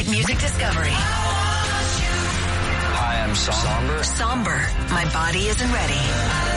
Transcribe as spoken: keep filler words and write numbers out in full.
Ultimate Music Discovery. Hi, I'm Somber. Somber. My Body Isn't Ready.